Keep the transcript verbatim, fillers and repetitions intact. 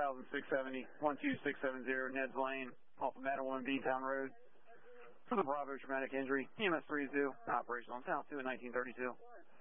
thousand six seventy, one two six seven zero, Ned's Lane, off of Mattawan B Town Road. For the Bravo traumatic injury, E M S three two, operational on South two in nineteen thirty-two.